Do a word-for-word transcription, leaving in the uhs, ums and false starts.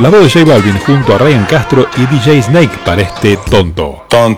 La voz de J Balvin junto a Ryan Castro y D J Snake para este Tonto. Tonto.